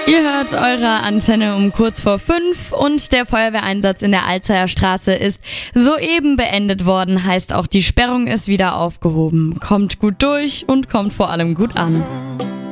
Ihr hört eure Antenne um kurz vor 5 und der Feuerwehreinsatz in der Alzeyer Straße ist soeben beendet worden, heißt auch die Sperrung ist wieder aufgehoben. Kommt gut durch und kommt vor allem gut an.